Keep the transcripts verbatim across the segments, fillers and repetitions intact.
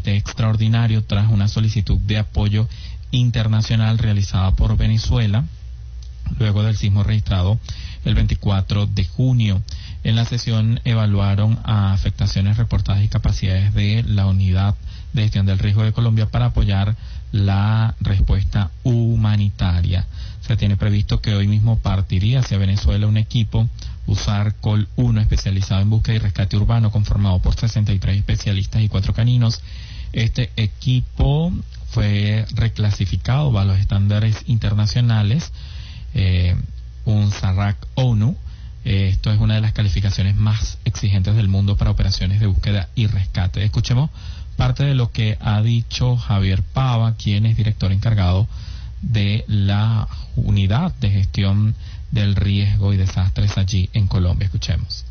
comité extraordinario tras una solicitud de apoyo internacional realizada por Venezuela luego del sismo registrado el veinticuatro de junio. En la sesión evaluaron a afectaciones reportadas y capacidades de la Unidad de Gestión del Riesgo de Colombia para apoyar la respuesta humanitaria. Se tiene previsto que hoy mismo partiría hacia Venezuela un equipo USAR Col uno especializado en búsqueda y rescate urbano conformado por sesenta y tres especialistas y cuatro caninos. Este equipo fue reclasificado bajo los estándares internacionales eh, UNSARAC ONU. Eh, esto es una de las calificaciones más exigentes del mundo para operaciones de búsqueda y rescate. Escuchemos parte de lo que ha dicho Javier Pava, quien es director encargado de la Unidad de Gestión del Riesgo y Desastres allí en Colombia. Escuchemos.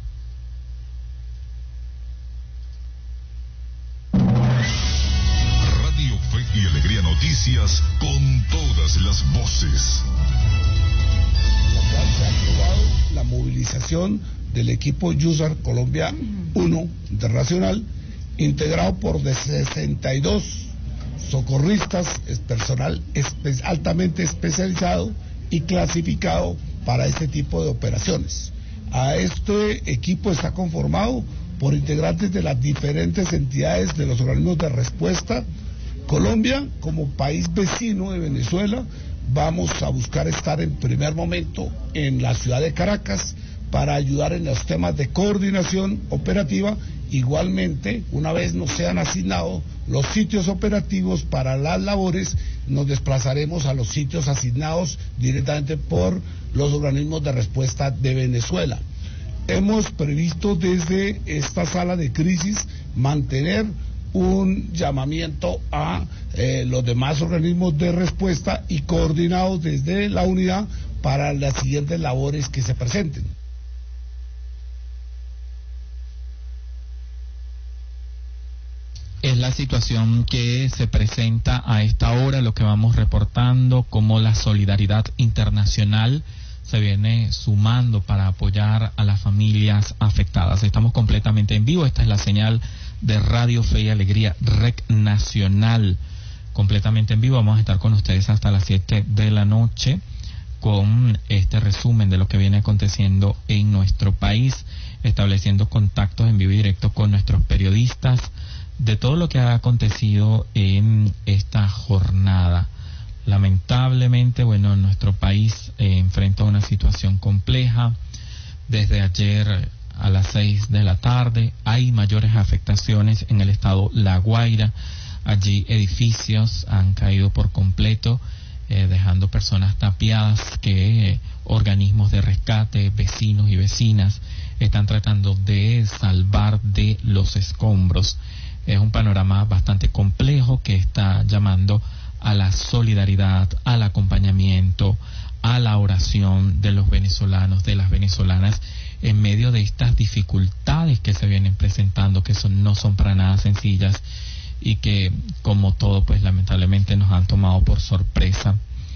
Radio Fe y Alegría Noticias con todas las voces. La cual se ha aprobado la movilización del equipo USAR Colombia uno internacional, integrado por de sesenta y dos socorristas, es personal espe- altamente especializado y clasificado para este tipo de operaciones. A este equipo está conformado por integrantes de las diferentes entidades de los organismos de respuesta. Colombia, como país vecino de Venezuela, vamos a buscar estar en primer momento en la ciudad de Caracas para ayudar en los temas de coordinación operativa. Igualmente, una vez nos sean asignados los sitios operativos para las labores, nos desplazaremos a los sitios asignados directamente por los organismos de respuesta de Venezuela. Hemos previsto desde esta sala de crisis mantener un llamamiento a eh, los demás organismos de respuesta y coordinados desde la unidad para las siguientes labores que se presenten. Es la situación que se presenta a esta hora, lo que vamos reportando, como la solidaridad internacional se viene sumando para apoyar a las familias afectadas. Estamos completamente en vivo, esta es la señal de Radio Fe y Alegría, R E C Nacional, completamente en vivo. Vamos a estar con ustedes hasta las siete de la noche con este resumen de lo que viene aconteciendo en nuestro país, estableciendo contactos en vivo y directo con nuestros periodistas de todo lo que ha acontecido en esta jornada. Lamentablemente, bueno, nuestro país eh, enfrenta una situación compleja. Desde ayer a las seis de la tarde hay mayores afectaciones en el estado La Guaira. Allí edificios han caído por completo, eh, dejando personas tapiadas que eh, organismos de rescate, vecinos y vecinas están tratando de salvar de los escombros. Es un panorama bastante complejo que está llamando a la solidaridad, al acompañamiento, a la oración de los venezolanos, de las venezolanas, en medio de estas dificultades que se vienen presentando, que son, no son para nada sencillas y que, como todo, pues lamentablemente nos han tomado por sorpresa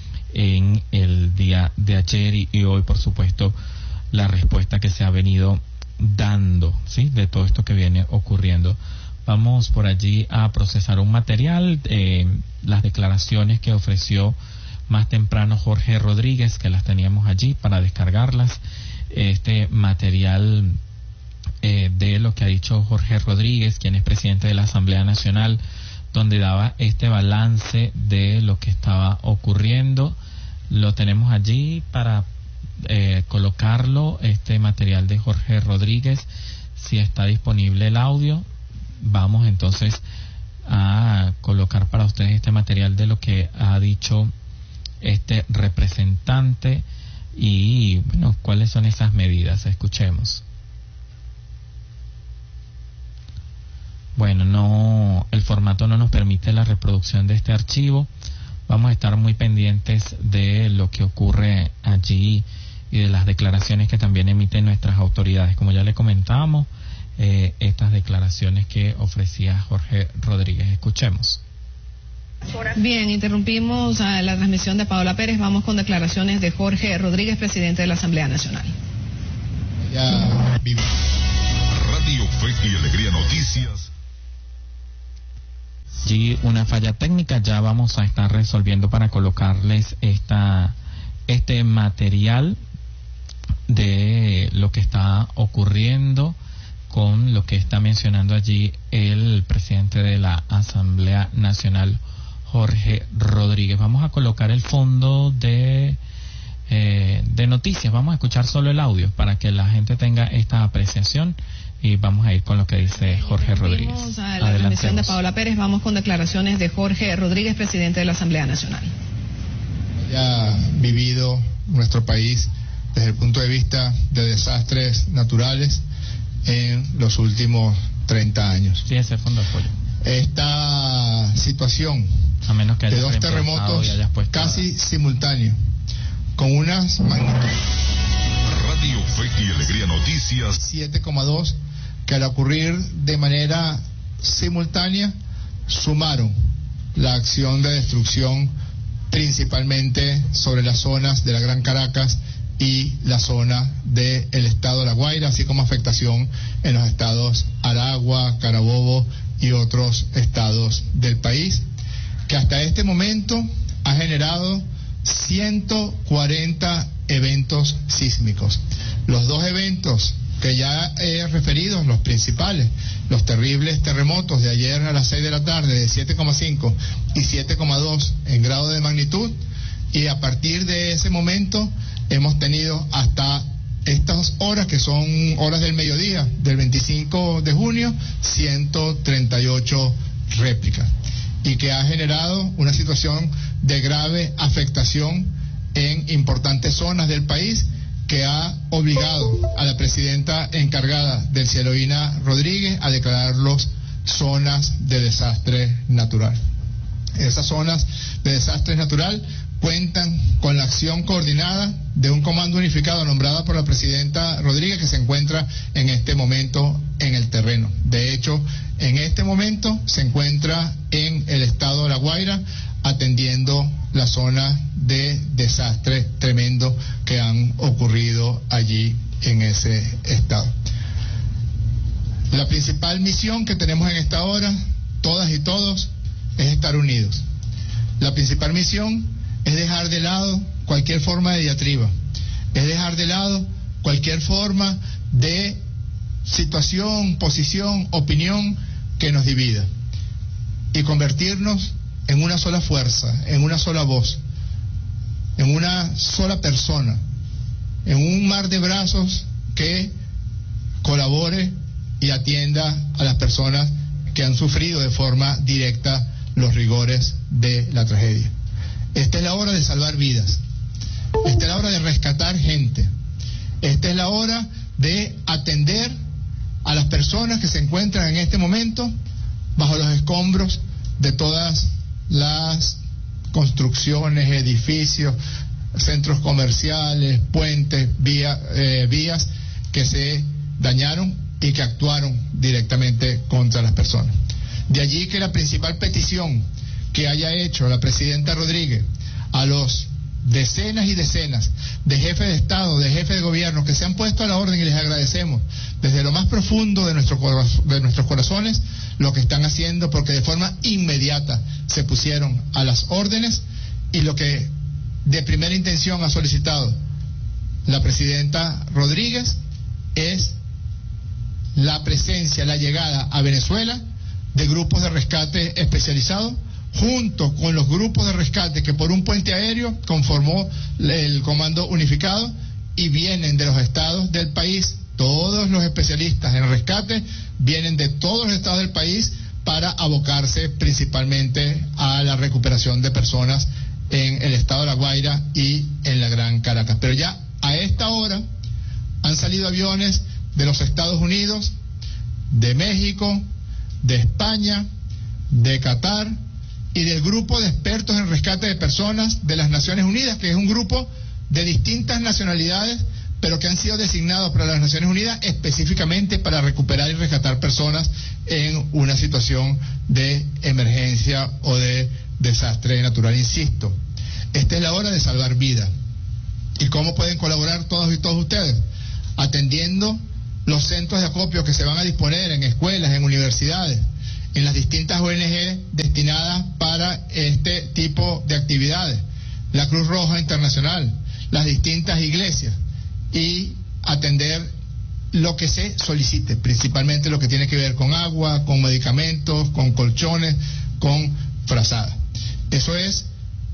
en el día de ayer y, y hoy, por supuesto, la respuesta que se ha venido dando, ¿sí?, de todo esto que viene ocurriendo. Vamos por allí a procesar un material, eh, las declaraciones que ofreció más temprano Jorge Rodríguez, que las teníamos allí para descargarlas. Este material eh, de lo que ha dicho Jorge Rodríguez, quien es presidente de la Asamblea Nacional, donde daba este balance de lo que estaba ocurriendo. Lo tenemos allí para eh, colocarlo, este material de Jorge Rodríguez, si está disponible el audio. Vamos entonces a colocar para ustedes este material de lo que ha dicho este representante y, bueno, cuáles son esas medidas. Escuchemos. Bueno, no, el formato no nos permite la reproducción de este archivo. Vamos a estar muy pendientes de lo que ocurre allí y de las declaraciones que también emiten nuestras autoridades. Como ya le comentábamos, eh, estas declaraciones que ofrecía Jorge Rodríguez. Escuchemos. Bien, interrumpimos a la transmisión de Paola Pérez. Vamos con declaraciones de Jorge Rodríguez, presidente de la Asamblea Nacional. Ya. Radio Fe y Alegría Noticias. allí una falla técnica. Ya vamos a estar resolviendo para colocarles esta este material de lo que está ocurriendo con lo que está mencionando allí el presidente de la Asamblea Nacional, Jorge Rodríguez. Vamos a colocar el fondo de eh, de noticias. Vamos a escuchar solo el audio para que la gente tenga esta apreciación y vamos a ir con lo que dice Jorge Rodríguez. Vamos a la transmisión de Paola Pérez. Vamos con declaraciones de Jorge Rodríguez, presidente de la Asamblea Nacional. Ha vivido nuestro país desde el punto de vista de desastres naturales en los últimos treinta años. Sí, ese fondo de apoyo. Esta situación a menos que de dos terremotos casi simultáneos, con unas magnitudes Radio Fe y Alegría Noticias siete coma dos, que al ocurrir de manera simultánea sumaron la acción de destrucción principalmente sobre las zonas de la Gran Caracas y la zona del estado de La Guaira, así como afectación en los estados Aragua, Carabobo y otros estados del país, que hasta este momento ha generado ciento cuarenta eventos sísmicos. Los dos eventos que ya he referido, los principales, los terribles terremotos de ayer a las seis de la tarde de siete coma cinco y siete coma dos en grado de magnitud, y a partir de ese momento hemos tenido hasta estas horas, que son horas del mediodía del veinticinco de junio, ciento treinta y ocho réplicas, y que ha generado una situación de grave afectación en importantes zonas del país, que ha obligado a la presidenta encargada del cielo, Ina Rodríguez, a declararlos zonas de desastre natural. Esas zonas de desastre natural cuentan con la acción coordinada de un comando unificado nombrado por la presidenta Rodríguez, que se encuentra en este momento en el terreno. De hecho, en este momento se encuentra en el estado de La Guaira atendiendo la zona de desastre tremendo que han ocurrido allí en ese estado. La principal misión que tenemos en esta hora, todas y todos, es estar unidos. La principal misión es dejar de lado cualquier forma de diatriba, es dejar de lado cualquier forma de situación, posición, opinión que nos divida, y convertirnos en una sola fuerza, en una sola voz, en una sola persona, en un mar de brazos que colabore y atienda a las personas que han sufrido de forma directa los rigores de la tragedia. Esta es la hora de salvar vidas, esta es la hora de rescatar gente, esta es la hora de atender a las personas que se encuentran en este momento bajo los escombros de todas las construcciones, edificios, centros comerciales, puentes, vía, eh, vías que se dañaron y que actuaron directamente contra las personas. De allí que la principal petición que haya hecho la presidenta Rodríguez a los decenas y decenas de jefes de Estado, de jefes de gobierno que se han puesto a la orden, y les agradecemos desde lo más profundo de, nuestro, de nuestros corazones lo que están haciendo, porque de forma inmediata se pusieron a las órdenes, y lo que de primera intención ha solicitado la presidenta Rodríguez es la presencia, la llegada a Venezuela de grupos de rescate especializados, junto con los grupos de rescate que por un puente aéreo conformó el Comando Unificado, y vienen de los estados del país. Todos los especialistas en rescate vienen de todos los estados del país para abocarse principalmente a la recuperación de personas en el estado de La Guaira y en la Gran Caracas. Pero ya a esta hora han salido aviones de los Estados Unidos, de México, de España, de Qatar y del grupo de expertos en rescate de personas de las Naciones Unidas, que es un grupo de distintas nacionalidades, pero que han sido designados por las Naciones Unidas específicamente para recuperar y rescatar personas en una situación de emergencia o de desastre natural. Insisto, esta es la hora de salvar vidas. ¿Y cómo pueden colaborar todos y todos ustedes? Atendiendo los centros de acopio que se van a disponer en escuelas, en universidades, en las distintas O N G destinadas para este tipo de actividades, la Cruz Roja Internacional, las distintas iglesias, y atender lo que se solicite, principalmente lo que tiene que ver con agua, con medicamentos, con colchones, con frazadas. Eso es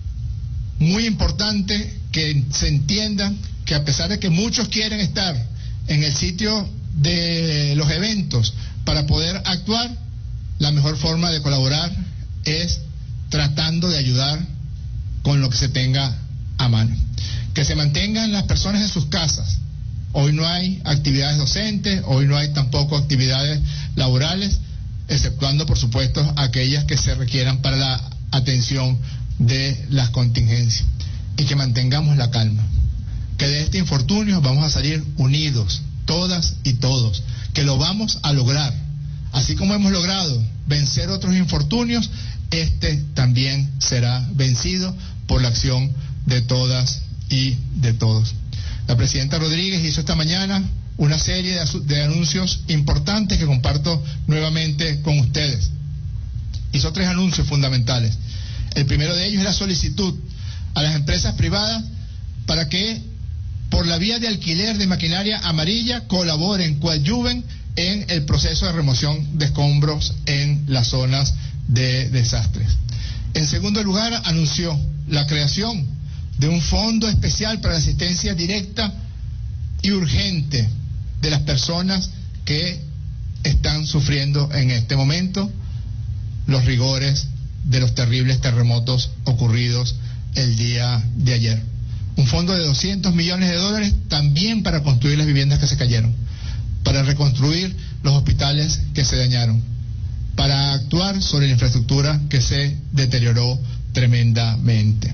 muy importante que se entienda que a pesar de que muchos quieren estar en el sitio de los eventos para poder actuar, la mejor forma de colaborar es tratando de ayudar con lo que se tenga a mano. Que se mantengan las personas en sus casas. Hoy no hay actividades docentes, hoy no hay tampoco actividades laborales, exceptuando por supuesto aquellas que se requieran para la atención de las contingencias. Y que mantengamos la calma. Que de este infortunio vamos a salir unidos, todas y todos. Que lo vamos a lograr. Así como hemos logrado vencer otros infortunios, este también será vencido por la acción de todas y de todos. La presidenta Rodríguez hizo esta mañana una serie de, de anuncios importantes que comparto nuevamente con ustedes. Hizo tres anuncios fundamentales. El primero de ellos es la solicitud a las empresas privadas para que por la vía de alquiler de maquinaria amarilla colaboren, coadyuven en el proceso de remoción de escombros en las zonas de desastres. En segundo lugar, anunció la creación de un fondo especial para la asistencia directa y urgente de las personas que están sufriendo en este momento los rigores de los terribles terremotos ocurridos el día de ayer. Un fondo de doscientos millones de dólares también para construir las viviendas que se cayeron, para reconstruir los hospitales que se dañaron, para actuar sobre la infraestructura que se deterioró tremendamente.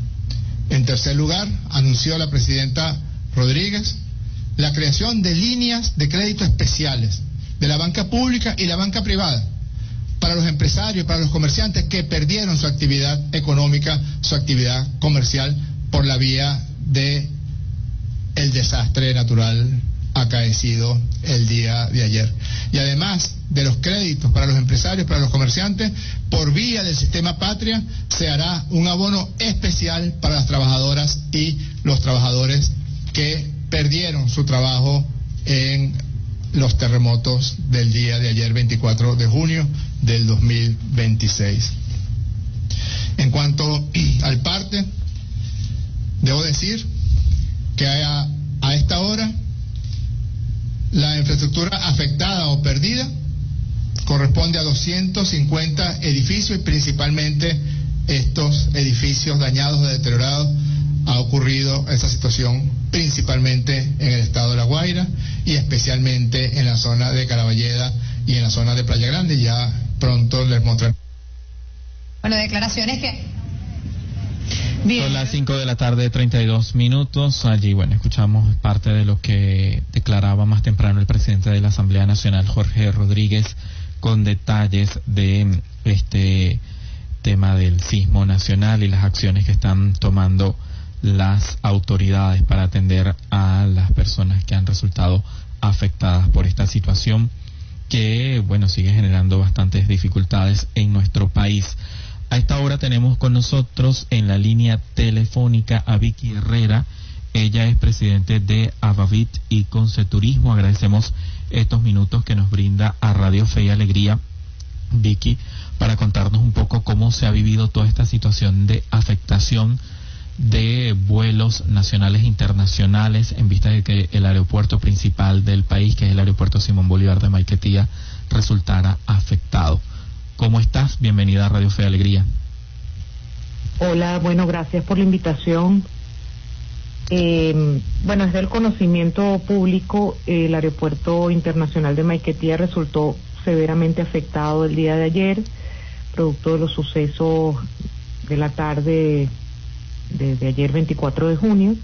En tercer lugar, anunció la presidenta Rodríguez la creación de líneas de crédito especiales de la banca pública y la banca privada para los empresarios, para los comerciantes que perdieron su actividad económica, su actividad comercial por la vía de el desastre natural acaecido el día de ayer. Y además de los créditos para los empresarios, para los comerciantes, por vía del sistema Patria, se hará un abono especial para las trabajadoras y los trabajadores que perdieron su trabajo en los terremotos del día de ayer, veinticuatro de junio del dos mil veintiséis. En cuanto al parte, debo decir que a, a esta hora la infraestructura afectada o perdida corresponde a doscientos cincuenta edificios y principalmente estos edificios dañados o deteriorados ha ocurrido esta situación principalmente en el estado de La Guaira y especialmente en la zona de Caraballeda y en la zona de Playa Grande. Ya pronto les mostraré. Bueno, declaraciones que... Bien. Son las cinco de la tarde, treinta y dos minutos. Allí, bueno, escuchamos parte de lo que declaraba más temprano el presidente de la Asamblea Nacional, Jorge Rodríguez, con detalles de este tema del sismo nacional y las acciones que están tomando las autoridades para atender a las personas que han resultado afectadas por esta situación que, bueno, sigue generando bastantes dificultades en nuestro país. A esta hora tenemos con nosotros en la línea telefónica a Vicky Herrera. Ella es presidente de Avavit y Conceturismo. Agradecemos estos minutos que nos brinda a Radio Fe y Alegría, Vicky, para contarnos un poco cómo se ha vivido toda esta situación de afectación de vuelos nacionales e internacionales en vista de que el aeropuerto principal del país, que es el aeropuerto Simón Bolívar de Maiquetía, resultara afectado. ¿Cómo estás? Bienvenida a Radio Fe y Alegría. Hola, bueno, gracias por la invitación. Eh, bueno, desde el conocimiento público, el aeropuerto internacional de Maiquetía resultó severamente afectado el día de ayer, producto de los sucesos de la tarde de, de ayer, veinticuatro de junio.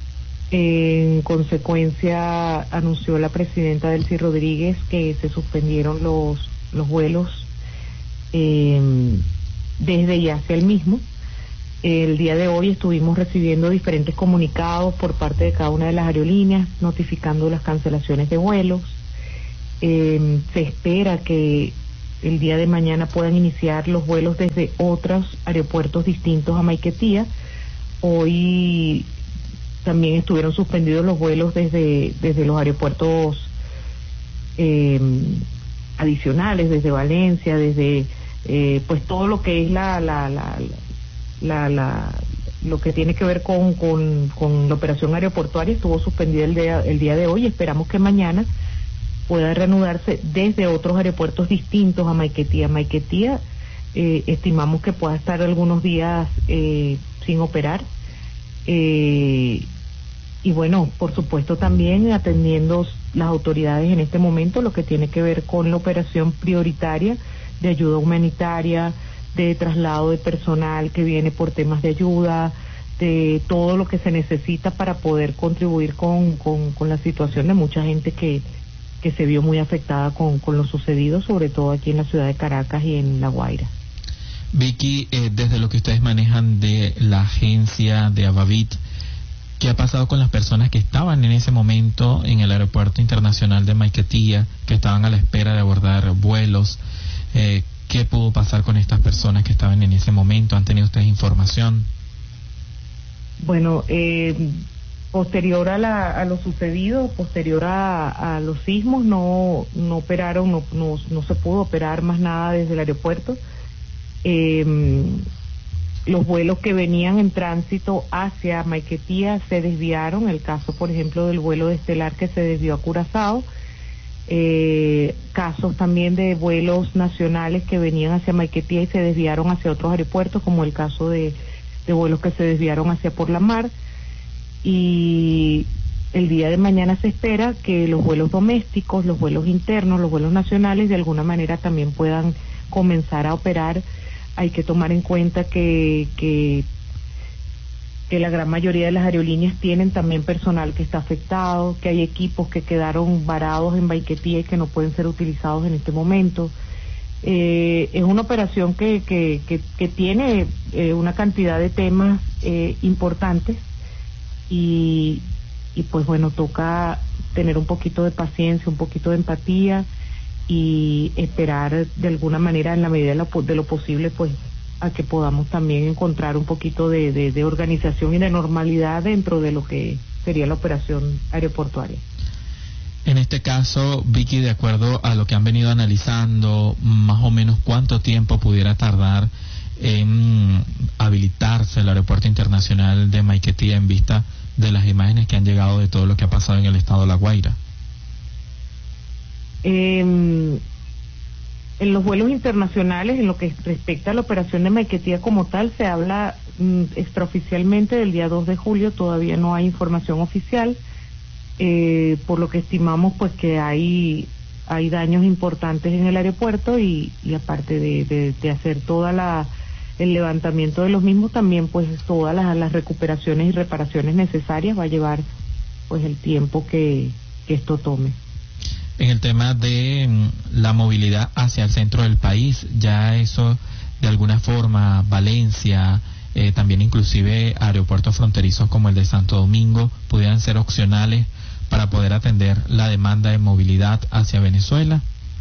En consecuencia, anunció la presidenta Delcy Rodríguez que se suspendieron los, los vuelos eh, desde y hacia el mismo. El día de hoy estuvimos recibiendo diferentes comunicados por parte de cada una de las aerolíneas notificando las cancelaciones de vuelos. Eh, se espera que el día de mañana puedan iniciar los vuelos desde otros aeropuertos distintos a Maiquetía. Hoy también estuvieron suspendidos los vuelos desde, desde los aeropuertos eh, adicionales, desde Valencia, desde eh, pues todo lo que es la, la, la, la, la lo que tiene que ver con, con, con la operación aeroportuaria estuvo suspendida el día, el día de hoy. Esperamos que mañana pueda reanudarse desde otros aeropuertos distintos a Maiquetía. Maiquetía eh, estimamos que pueda estar algunos días eh, sin operar. Eh, y bueno, por supuesto también atendiendo las autoridades en este momento lo que tiene que ver con la operación prioritaria de ayuda humanitaria, de traslado de personal que viene por temas de ayuda, de todo lo que se necesita para poder contribuir con, con, con la situación de mucha gente que, que se vio muy afectada con, con lo sucedido, sobre todo aquí en la ciudad de Caracas y en La Guaira. Vicky, eh, desde lo que ustedes manejan de la agencia de Avavit, ¿qué ha pasado con las personas que estaban en ese momento en el aeropuerto internacional de Maiquetía, que estaban a la espera de abordar vuelos? Eh, ¿Qué pudo pasar con estas personas que estaban en ese momento? ¿Han tenido ustedes información? Bueno, eh, posterior a, la, a lo sucedido, posterior a, a los sismos, no, no operaron, no, no, no se pudo operar más nada desde el aeropuerto. Eh, los vuelos que venían en tránsito hacia Maiquetía se desviaron. El caso, por ejemplo, del vuelo de Estelar que se desvió a Curazao. Eh, casos también de vuelos nacionales que venían hacia Maiquetía y se desviaron hacia otros aeropuertos, como el caso de, de vuelos que se desviaron hacia Por la Mar. Y el día de mañana se espera que los vuelos domésticos, los vuelos internos, los vuelos nacionales de alguna manera también puedan comenzar a operar. Hay que tomar en cuenta que, que que la gran mayoría de las aerolíneas tienen también personal que está afectado, que hay equipos que quedaron varados en Maiquetía y que no pueden ser utilizados en este momento. Eh, es una operación que, que, que, que tiene eh, una cantidad de temas eh, importantes y, y pues bueno, toca tener un poquito de paciencia, un poquito de empatía y esperar de alguna manera, en la medida de lo, de lo posible, pues a que podamos también encontrar un poquito de, de, de organización y de normalidad dentro de lo que sería la operación aeroportuaria. En este caso, Vicky, de acuerdo a lo que han venido analizando, más o menos cuánto tiempo pudiera tardar en habilitarse el aeropuerto internacional de Maiquetía en vista de las imágenes que han llegado de todo lo que ha pasado en el estado de La Guaira. Eh, En los vuelos internacionales, en lo que respecta a la operación de Maiquetía como tal, se habla mm, extraoficialmente del día dos de julio, todavía no hay información oficial, eh, por lo que estimamos pues que hay hay daños importantes en el aeropuerto y, y aparte de, de, de hacer toda la el levantamiento de los mismos, también pues todas las, las recuperaciones y reparaciones necesarias va a llevar pues el tiempo que, que esto tome. En el tema de mm, la movilidad hacia el centro del país, ya eso de alguna forma Valencia, eh, también inclusive aeropuertos fronterizos como el de Santo Domingo, pudieran ser opcionales para poder atender la demanda de movilidad hacia Venezuela.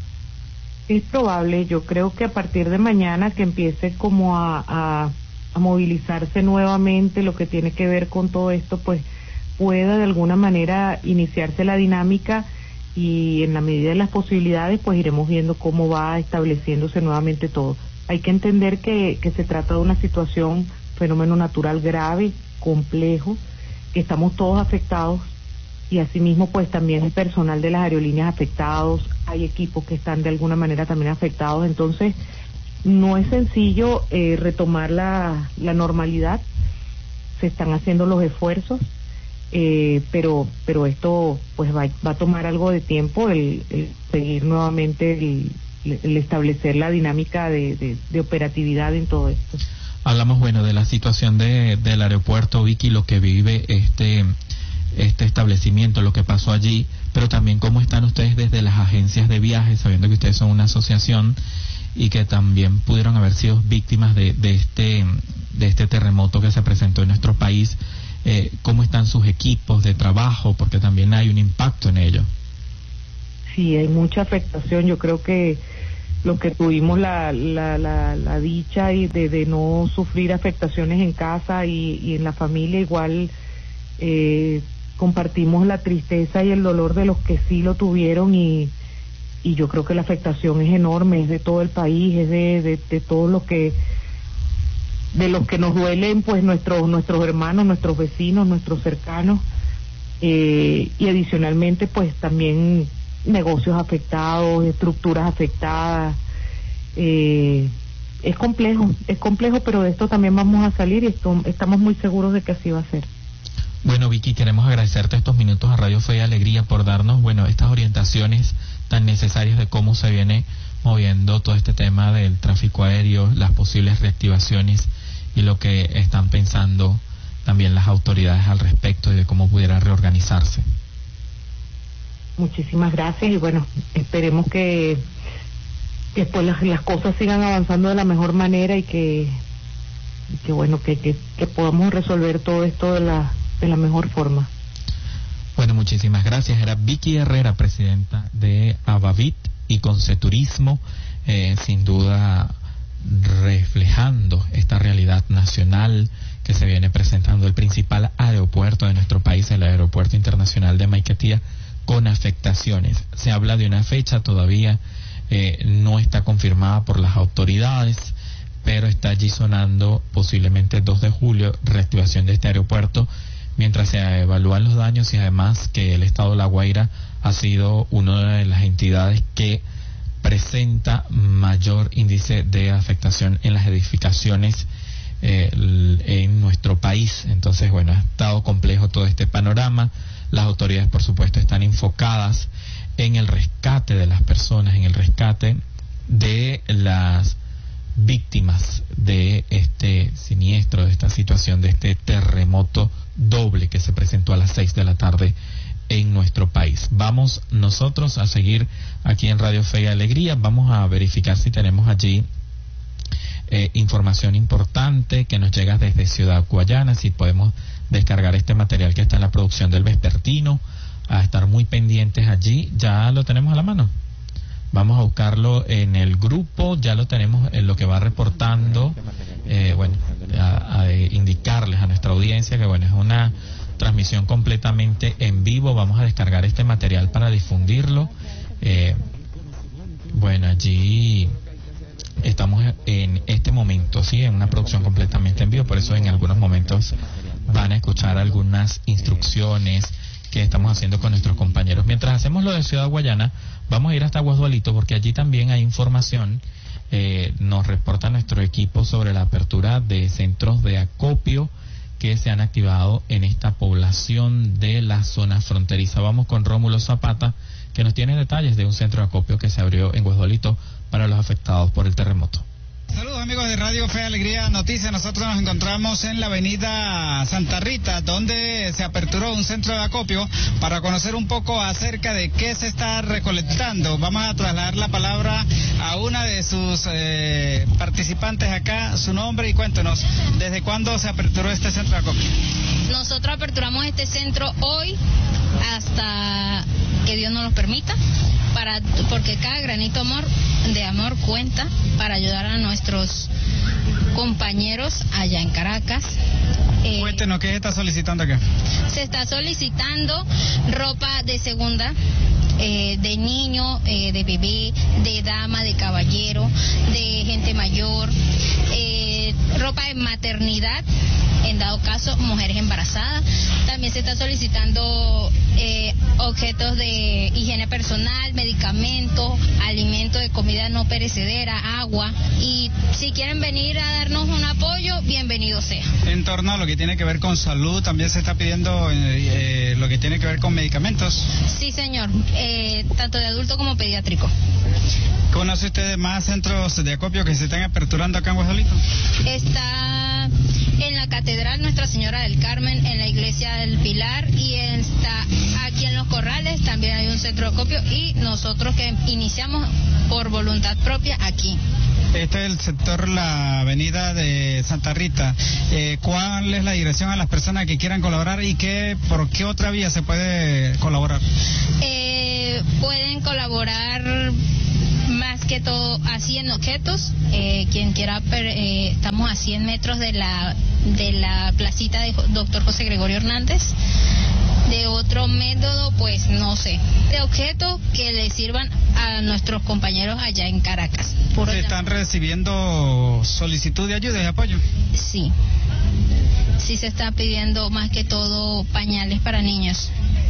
Es probable, yo creo que a partir de mañana que empiece como a, a, a movilizarse nuevamente lo que tiene que ver con todo esto, pues pueda de alguna manera iniciarse la dinámica. Y en la medida de las posibilidades pues iremos viendo cómo va estableciéndose nuevamente todo. Hay que entender que, que se trata de una situación, fenómeno natural grave, complejo, que estamos todos afectados y asimismo pues también el personal de las aerolíneas afectados, hay equipos que están de alguna manera también afectados, entonces no es sencillo eh, retomar la, la normalidad, se están haciendo los esfuerzos. Eh, pero pero esto pues va, va a tomar algo de tiempo el, el seguir nuevamente el, el establecer la dinámica de, de, de operatividad en todo esto. Hablamos bueno de la situación de, del aeropuerto, Vicky, lo que vive este este establecimiento, lo que pasó allí, pero también cómo están ustedes desde las agencias de viajes, sabiendo que ustedes son una asociación y que también pudieron haber sido víctimas de, de este de este terremoto que se presentó en nuestro país. Eh, ¿Cómo están sus equipos de trabajo? Porque también hay un impacto en ello. Sí, hay mucha afectación. Yo creo que los que tuvimos la, la, la, la dicha y de, de no sufrir afectaciones en casa y, y en la familia, igual eh, compartimos la tristeza y el dolor de los que sí lo tuvieron, y, y yo creo que la afectación es enorme, es de todo el país, es de, de, de todo lo que, de los que nos duelen, pues nuestros, nuestros hermanos, nuestros vecinos, nuestros cercanos, eh, y adicionalmente pues también negocios afectados, estructuras afectadas. Eh, es complejo, es complejo, pero de esto también vamos a salir y esto, estamos muy seguros de que así va a ser. Bueno, Vicky, queremos agradecerte estos minutos a Radio Fe y Alegría por darnos, bueno, estas orientaciones tan necesarias de cómo se viene moviendo todo este tema del tráfico aéreo, las posibles reactivaciones y lo que están pensando también las autoridades al respecto y de cómo pudiera reorganizarse. Muchísimas gracias y bueno, esperemos que, que pues las, las cosas sigan avanzando de la mejor manera y que, y que bueno, que, que, que podamos resolver todo esto de la, de la mejor forma. Bueno, muchísimas gracias. Era Vicky Herrera, presidenta de Avavit y Conceturismo, eh, sin duda reflejando esta realidad nacional que se viene presentando. El principal aeropuerto de nuestro país, el Aeropuerto Internacional de Maiquetía, con afectaciones. Se habla de una fecha, todavía eh, no está confirmada por las autoridades, pero está allí sonando posiblemente dos de julio, reactivación de este aeropuerto, mientras se evalúan los daños y además que el estado de La Guaira ha sido una de las entidades que presenta mayor índice de afectación en las edificaciones eh, en nuestro país. Entonces, bueno, ha estado complejo todo este panorama. Las autoridades, por supuesto, están enfocadas en el rescate de las personas, en el rescate de las víctimas de este siniestro, de esta situación, de este terremoto doble que se presentó a las seis de la tarde en nuestro país. Vamos nosotros a seguir aquí en Radio Fe y Alegría. Vamos a verificar si tenemos allí eh, información importante que nos llega desde Ciudad Guayana, si podemos descargar este material que está en la producción del vespertino, a estar muy pendientes allí. Ya lo tenemos a la mano. Vamos a buscarlo en el grupo, ya lo tenemos en lo que va reportando, eh, bueno, a, a indicarles a nuestra audiencia que bueno, es una transmisión completamente en vivo. Vamos a descargar este material para difundirlo. Eh, bueno, allí estamos en este momento, sí, en una producción completamente en vivo, por eso en algunos momentos van a escuchar algunas instrucciones que estamos haciendo con nuestros compañeros. Mientras hacemos lo de Ciudad Guayana, vamos a ir hasta Guasdualito porque allí también hay información. Eh, nos reporta nuestro equipo sobre la apertura de centros de acopio que se han activado en esta población de la zona fronteriza. Vamos con Rómulo Zapata, que nos tiene detalles de un centro de acopio que se abrió en Guasdualito para los afectados por el terremoto. Saludos amigos de Radio Fe Alegría Noticias. Nosotros nos encontramos en la avenida Santa Rita, donde se aperturó un centro de acopio para conocer un poco acerca de qué se está recolectando. Vamos a trasladar la palabra a una de sus eh, participantes acá, su nombre y cuéntenos, ¿desde cuándo se aperturó este centro de acopio? Nosotros aperturamos este centro hoy hasta que Dios nos lo permita, para porque cada granito amor de amor cuenta para ayudar a nuestros compañeros allá en Caracas. Eh, Cuéntenos, ¿qué se está solicitando acá? Se está solicitando ropa de segunda, eh, de niño, eh, de bebé, de dama, de caballero, de gente mayor, eh, ropa de maternidad, en dado caso, mujeres embarazadas. También se está solicitando eh, objetos de higiene personal, medicamentos, alimentos de comida no perecedera, agua. Y si quieren venir a darnos un apoyo, bienvenido sea. En torno a lo que tiene que ver con salud, también se está pidiendo eh, lo que tiene que ver con medicamentos. Sí, señor, eh, tanto de adulto como pediátrico. ¿Conoce usted más centros de acopio que se están aperturando acá en Guasdualito? Está en la Catedral Nuestra Señora del Carmen, en la Iglesia del Pilar, y está aquí en Los Corrales, también hay un centro de acopio, y nosotros que iniciamos por voluntad propia aquí. Este es el sector, la avenida de Santa Rita. Eh, ¿Cuál es la dirección a las personas que quieran colaborar y qué, por qué otra vía se puede colaborar? Eh, pueden colaborar más que que todo a cien objetos, eh, quien quiera, per, eh, estamos a cien metros de la de la placita de doctor José Gregorio Hernández. De otro método, pues no sé, de objetos que le sirvan a nuestros compañeros allá en Caracas. ¿Se están recibiendo solicitud de ayuda y apoyo? Sí, sí se está pidiendo más que todo pañales para niños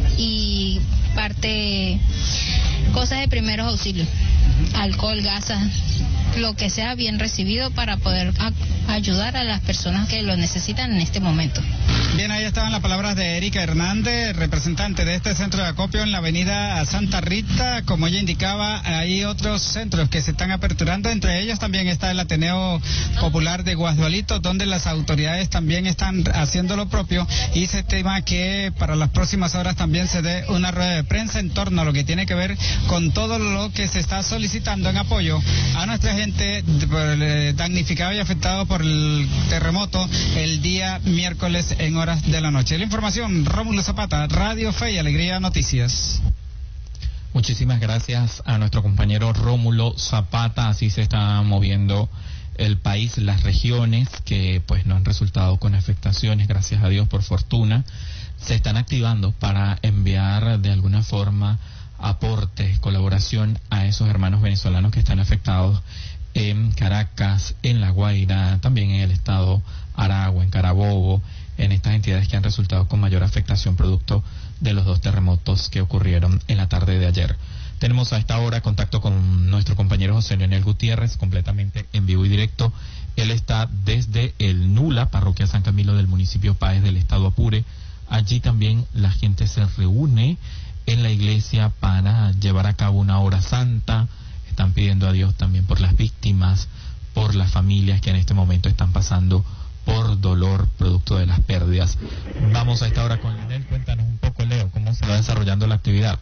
y parte, cosas de primeros auxilios, alcohol, gasas, lo que sea bien recibido para poder a, ayudar a las personas que lo necesitan en este momento. Bien, ahí estaban las palabras de Erika Hernández, representante de este centro de acopio en la avenida Santa Rita. Como ella indicaba, hay otros centros que se están aperturando, entre ellos también está el Ateneo Popular de Guasdualito, donde las autoridades también están haciendo lo propio, y se estima que para las próximas horas también se dé una rueda de prensa en torno a lo que tiene que ver con todo lo que se está solicitando en apoyo a nuestra gente damnificada y afectada por el terremoto el día miércoles en horas de la noche. La información, Rómulo Zapata, Radio Fe y Alegría Noticias. Muchísimas gracias a nuestro compañero Rómulo Zapata. Así se está moviendo el país, las regiones que pues no han resultado con afectaciones, gracias a Dios, por fortuna, se están activando para enviar de alguna forma aportes, colaboración a esos hermanos venezolanos que están afectados en Caracas, en La Guaira, también en el estado Aragua, en Carabobo, en estas entidades que han resultado con mayor afectación producto de los dos terremotos que ocurrieron en la tarde de ayer. Tenemos a esta hora contacto con nuestro compañero José Leonel Gutiérrez, completamente en vivo y directo. Él está desde el Nula, parroquia San Camilo del municipio Páez del estado Apure. Allí también la gente se reúne en la iglesia para llevar a cabo una hora santa. Están pidiendo a Dios también por las víctimas, por las familias que en este momento están pasando por dolor producto de las pérdidas. Vamos a esta hora con Leonel. Cuéntanos un poco, Leo, cómo se va desarrollando la actividad.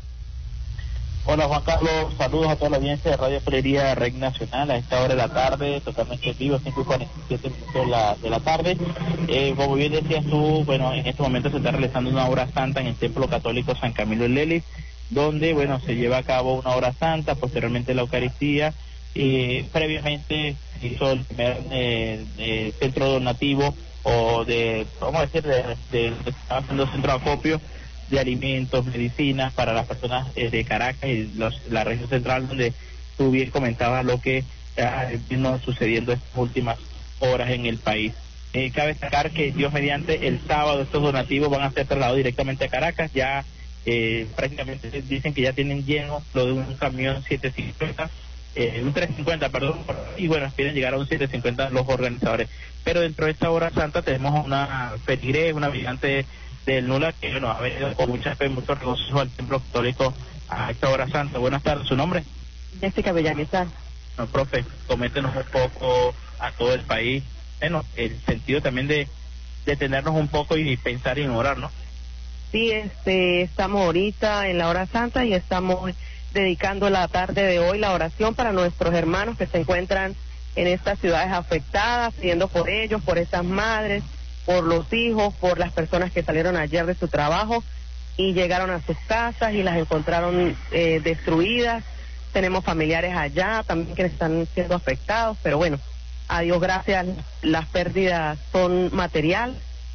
Hola Juan Carlos, saludos a toda la audiencia de Radio Frería Red Nacional a esta hora de la tarde, totalmente en vivo, cinco y cuarenta y siete minutos de la, de la tarde. Eh, como bien decías tú, bueno, en este momento se está realizando una hora santa en el Templo Católico San Camilo del Lelis, donde, bueno, se lleva a cabo una hora santa, posteriormente la Eucaristía, y previamente se hizo el primer eh, eh, centro donativo, o de, vamos a decir, de, de, de estaba haciendo centro de acopio de alimentos, medicinas para las personas eh, de Caracas y los, la región central, donde tú bien comentabas lo que eh, vino sucediendo estas últimas horas en el país. Eh, cabe destacar que Dios mediante el sábado estos donativos van a ser trasladados directamente a Caracas. Ya eh, prácticamente dicen que ya tienen lleno lo de un camión setecientos cincuenta, eh, un trescientos cincuenta, perdón, y bueno, esperan llegar a un setecientos cincuenta los organizadores. Pero dentro de esta hora santa tenemos una feligre, una vigilante del Nula, que bueno, ha venido con mucha fe, mucho regocijo al Templo Católico a esta hora santa. Buenas tardes, ¿su nombre? Jessica Villamizar. No, profe, coméntenos un poco a todo el país, bueno, el sentido también de detenernos un poco y pensar y orar, ¿no? Sí, este, estamos ahorita en la hora santa y estamos dedicando la tarde de hoy la oración para nuestros hermanos que se encuentran en estas ciudades afectadas, pidiendo por ellos, por esas madres, por los hijos, por las personas que salieron ayer de su trabajo y llegaron a sus casas y las encontraron eh, destruidas. Tenemos familiares allá también que están siendo afectados, pero bueno, a Dios gracias, las pérdidas son material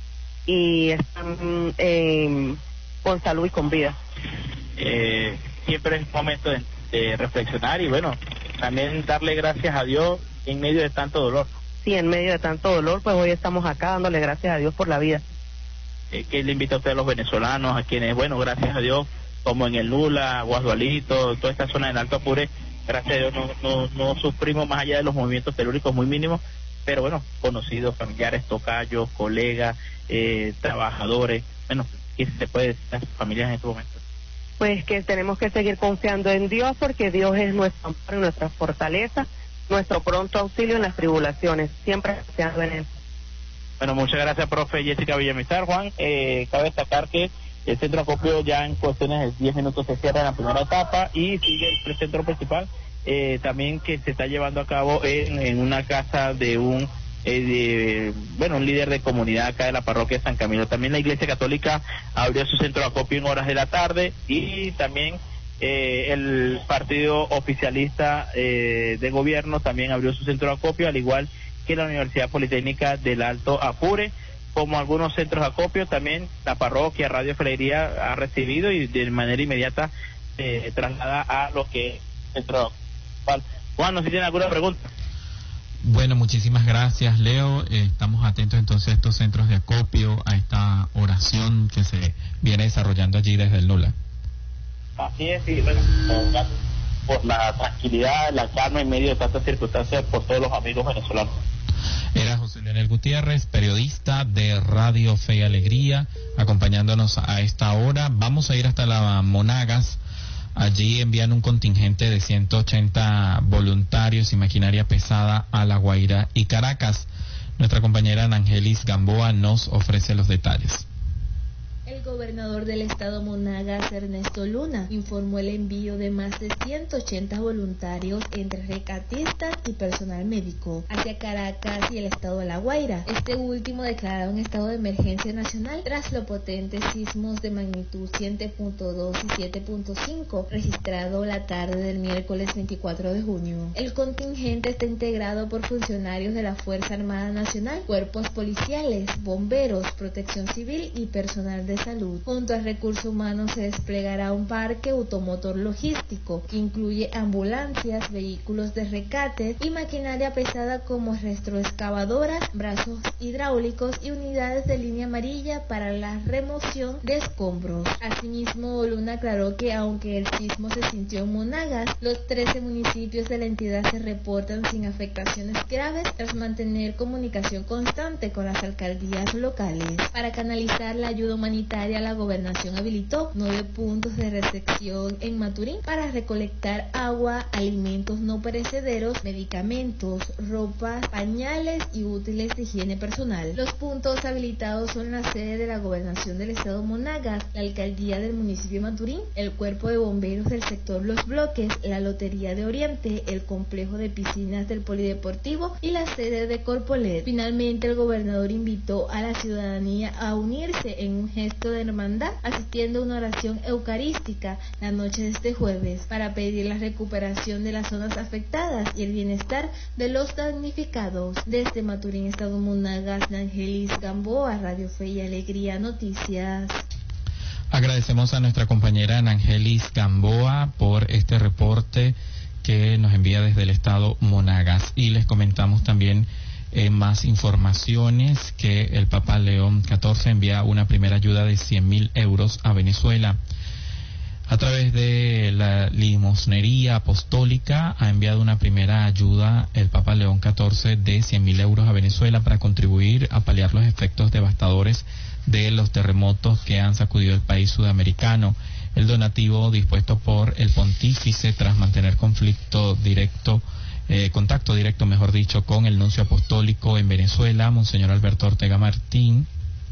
y están eh, con salud y con vida. Eh, siempre es momento de, de reflexionar y bueno, también darle gracias a Dios en medio de tanto dolor. Sí, en medio de tanto dolor, pues hoy estamos acá dándole gracias a Dios por la vida. Eh, ¿Qué le invita a usted a los venezolanos, a quienes, bueno, gracias a Dios, como en el Nula, Guasdualito, toda esta zona del Alto Apure, gracias a Dios no, no, no sufrimos más allá de los movimientos telúricos muy mínimos, pero bueno, conocidos, familiares, tocayos, colegas, eh, trabajadores, bueno, ¿qué se puede decir a sus familias en este momento? Pues que tenemos que seguir confiando en Dios, porque Dios es nuestro amparo y nuestra fortaleza, nuestro pronto auxilio en las tribulaciones, siempre confiando en Él. Bueno, muchas gracias, profe Jessica Villamizar. Juan, eh, cabe destacar que el centro de acopio ya en cuestiones de diez minutos se cierra en la primera etapa y sigue el centro principal, eh, también que se está llevando a cabo en, en una casa de un eh, de, bueno, un líder de comunidad acá de la parroquia de San Camilo. También la Iglesia Católica abrió su centro de acopio en horas de la tarde y también Eh, el partido oficialista eh, de gobierno también abrió su centro de acopio, al igual que la Universidad Politécnica del Alto Apure. Como algunos centros de acopio, también la parroquia Radio Fe y Alegría ha recibido y de manera inmediata eh, traslada a lo que es el centro. Juan, no sé si tiene alguna pregunta. Bueno, muchísimas gracias, Leo. Eh, estamos atentos entonces a estos centros de acopio, a esta oración que se viene desarrollando allí desde el Nula. Así es, y bueno, por la tranquilidad, la calma en medio de tantas circunstancias por todos los amigos venezolanos. Era José Leonel Gutiérrez, periodista de Radio Fe y Alegría, acompañándonos a esta hora. Vamos a ir hasta la Monagas. Allí envían un contingente de ciento ochenta voluntarios y maquinaria pesada a La Guaira y Caracas. Nuestra compañera Angelis Gamboa nos ofrece los detalles. El gobernador del estado Monagas, Ernesto Luna, informó el envío de más de ciento ochenta voluntarios entre rescatistas y personal médico hacia Caracas y el estado de La Guaira. Este último declarado un estado de emergencia nacional tras los potentes sismos de magnitud siete punto dos y siete punto cinco registrado la tarde del miércoles veinticuatro de junio. El contingente está integrado por funcionarios de la Fuerza Armada Nacional, cuerpos policiales, bomberos, protección civil y personal de salud. Junto al recurso humano se desplegará un parque automotor logístico que incluye ambulancias, vehículos de rescate y maquinaria pesada como retroexcavadoras, brazos hidráulicos y unidades de línea amarilla para la remoción de escombros. Asimismo, Luna aclaró que aunque el sismo se sintió en Monagas, los trece municipios de la entidad se reportan sin afectaciones graves tras mantener comunicación constante con las alcaldías locales. Para canalizar la ayuda humanitaria, la gobernación habilitó nueve puntos de recepción en Maturín para recolectar agua, alimentos no perecederos, medicamentos, ropa, pañales y útiles de higiene personal. Los puntos habilitados son la sede de la gobernación del estado Monagas, la alcaldía del municipio de Maturín, el cuerpo de bomberos del sector Los Bloques, la Lotería de Oriente, el complejo de piscinas del polideportivo y la sede de Corpolet. Finalmente, el gobernador invitó a la ciudadanía a unirse en un gesto de hermandad, asistiendo a una oración eucarística la noche de este jueves para pedir la recuperación de las zonas afectadas y el bienestar de los damnificados. Desde Maturín, estado Monagas, Angelis Gamboa, Radio Fe y Alegría Noticias. Agradecemos a nuestra compañera Angelis Gamboa por este reporte que nos envía desde el estado Monagas, y les comentamos también Eh, más informaciones que el Papa León catorce envía una primera ayuda de cien mil euros a Venezuela. A través de la limosnería apostólica ha enviado una primera ayuda el Papa León catorce de cien mil euros a Venezuela para contribuir a paliar los efectos devastadores de los terremotos que han sacudido el país sudamericano. El donativo dispuesto por el pontífice tras mantener conflicto directo Eh, contacto directo, mejor dicho, con el nuncio apostólico en Venezuela, Monseñor Alberto Ortega Martín,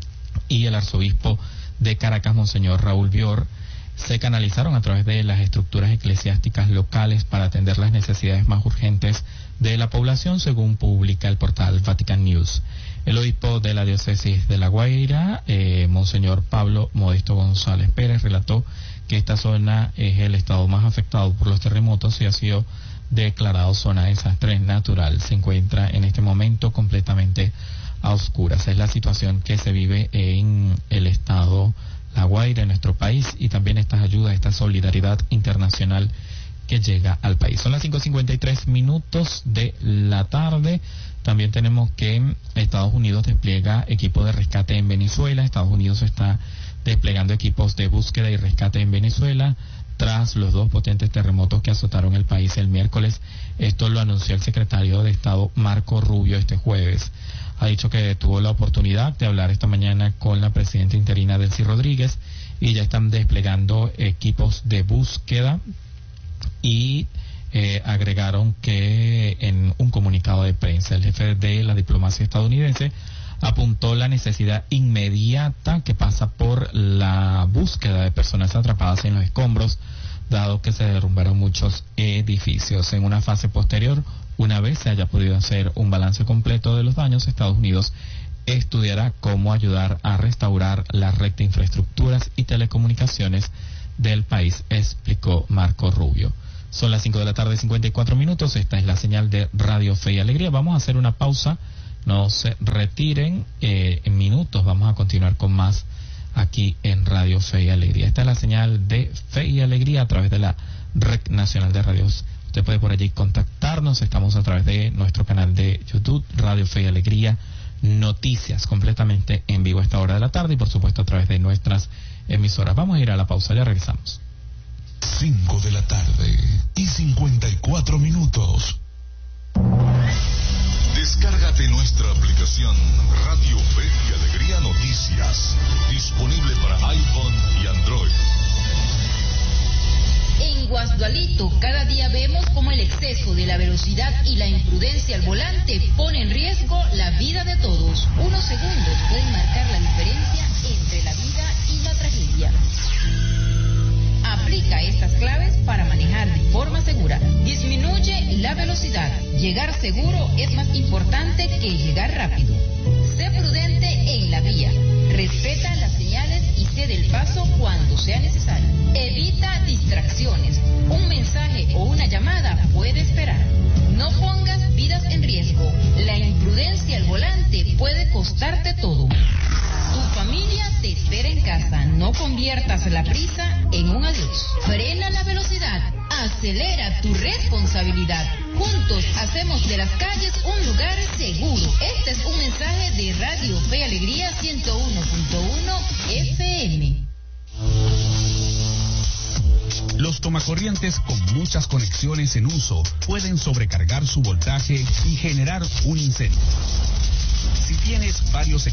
y el arzobispo de Caracas, Monseñor Raúl Bior, se canalizaron a través de las estructuras eclesiásticas locales para atender las necesidades más urgentes de la población, según publica el portal Vatican News. El obispo de la diócesis de La Guaira, eh, Monseñor Pablo Modesto González Pérez, relató que esta zona es el estado más afectado por los terremotos y ha sido declarado zona de desastre natural. Se encuentra en este momento completamente a oscuras. Es la situación que se vive en el estado La Guaira, en nuestro país, y también estas ayudas, esta solidaridad internacional que llega al país. Son las cinco cincuenta y tres minutos de la tarde. También tenemos que Estados Unidos despliega equipo de rescate en Venezuela. Estados Unidos está desplegando equipos de búsqueda y rescate en Venezuela tras los dos potentes terremotos que azotaron el país el miércoles. Esto lo anunció el secretario de Estado Marco Rubio este jueves. Ha dicho que tuvo la oportunidad de hablar esta mañana con la presidenta interina Delcy Rodríguez y ya están desplegando equipos de búsqueda, y eh, agregaron que en un comunicado de prensa el jefe de la diplomacia estadounidense apuntó la necesidad inmediata que pasa por la búsqueda de personas atrapadas en los escombros, dado que se derrumbaron muchos edificios. En una fase posterior, una vez se haya podido hacer un balance completo de los daños, Estados Unidos estudiará cómo ayudar a restaurar la red de infraestructuras y telecomunicaciones del país, explicó Marco Rubio. Son las cinco de la tarde, cincuenta y cuatro minutos. Esta es la señal de Radio Fe y Alegría. Vamos a hacer una pausa. No se retiren. Eh, en minutos vamos a continuar con más aquí en Radio Fe y Alegría. Esta es la señal de Fe y Alegría a través de la Red Nacional de Radios. Usted puede por allí contactarnos. Estamos a través de nuestro canal de YouTube, Radio Fe y Alegría Noticias, completamente en vivo a esta hora de la tarde, y por supuesto a través de nuestras emisoras. Vamos a ir a la pausa, ya regresamos. cinco de la tarde y cincuenta y cuatro minutos. Descárgate nuestra aplicación Radio Fe y Alegría Noticias, disponible para iPhone y Android. En Guasdualito, cada día vemos cómo el exceso de la velocidad y la imprudencia al volante pone en riesgo la vida de todos. Unos segundos pueden marcar la diferencia entre la vida y la tragedia. Aplica estas claves para manejar de forma segura. Disminuye la velocidad. Llegar seguro es más importante que llegar rápido. Sé prudente en la vía. Respeta las señales y cede el paso cuando sea necesario. Evita distracciones. Un mensaje o una llamada puede esperar. No pongas vidas en riesgo. La imprudencia al volante puede costarte todo. Tu familia te espera en casa. No conviertas la prisa en un adiós. Frena la velocidad. Acelera tu responsabilidad. Juntos hacemos de las calles un lugar seguro. Este es un mensaje de Radio Fe y Alegría ciento uno punto uno F M. Los tomacorrientes con muchas conexiones en uso pueden sobrecargar su voltaje y generar un incendio. Si tienes varios